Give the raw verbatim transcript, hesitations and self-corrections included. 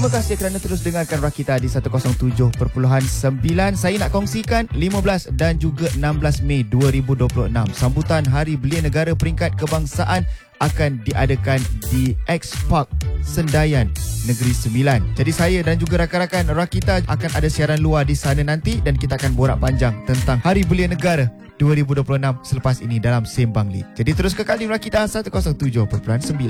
Terima kasih kerana terus dengarkan Rakita di seratus tujuh perpuluhan sembilan. Saya nak kongsikan lima belas dan juga enam belas Mei dua ribu dua puluh enam. Sambutan Hari Belia Negara Peringkat Kebangsaan akan diadakan di X Park Sendayan, Negeri Sembilan. Jadi saya dan juga rakan-rakan Rakita akan ada siaran luar di sana nanti dan kita akan borak panjang tentang Hari Belia Negara dua ribu dua puluh enam selepas ini dalam Sembang Lit. Jadi terus kekal di Rakita seratus tujuh perpuluhan sembilan.